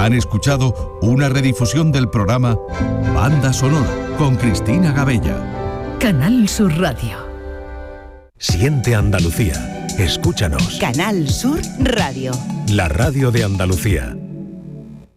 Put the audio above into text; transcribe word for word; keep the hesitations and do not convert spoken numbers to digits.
Han escuchado una redifusión del programa Banda Sonora con Cristina Gabella. Canal Sur Radio. Siente Andalucía. Escúchanos. Canal Sur Radio. La radio de Andalucía.